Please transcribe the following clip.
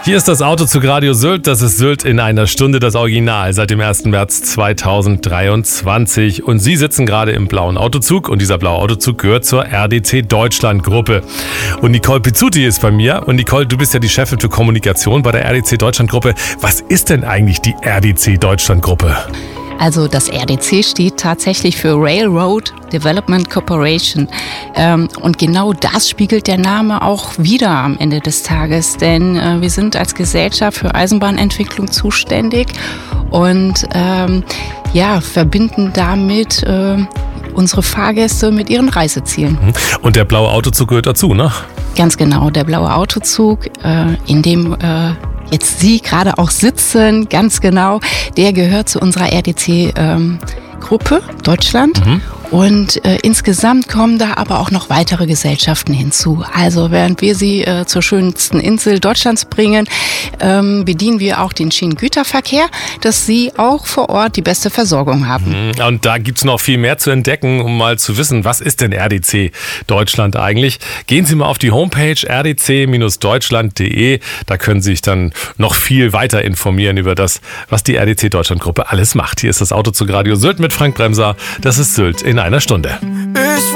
Hier ist das Autozug Radio Sylt. Das ist Sylt in einer Stunde, das Original, seit dem 1. März 2023. Und Sie sitzen gerade im blauen Autozug und dieser blaue Autozug gehört zur RDC Deutschland Gruppe. Und Nicole Pizzuti ist bei mir. Und Nicole, du bist ja die Chefin für Kommunikation bei der RDC Deutschland Gruppe. Was ist denn eigentlich die RDC Deutschland Gruppe? Also das RDC steht tatsächlich für Railroad Development Corporation. Und genau das spiegelt der Name auch wider am Ende des Tages. Denn wir sind als Gesellschaft für Eisenbahnentwicklung zuständig und verbinden damit unsere Fahrgäste mit ihren Reisezielen. Und der blaue Autozug gehört dazu, ne? Ganz genau, der blaue Autozug, in dem jetzt Sie gerade auch sitzen, ganz genau, der gehört zu unserer RDC-Gruppe Deutschland. Und insgesamt kommen da aber auch noch weitere Gesellschaften hinzu. Also während wir Sie zur schönsten Insel Deutschlands bringen, bedienen wir auch den Schienengüterverkehr, dass Sie auch vor Ort die beste Versorgung haben. Und da gibt's noch viel mehr zu entdecken, um mal zu wissen, was ist denn RDC Deutschland eigentlich? Gehen Sie mal auf die Homepage rdc-deutschland.de. Da können Sie sich dann noch viel weiter informieren über das, was die RDC Deutschland Gruppe alles macht. Hier ist das Autozug Radio Sylt mit Frank Bremser. Das ist Sylt in einer Stunde.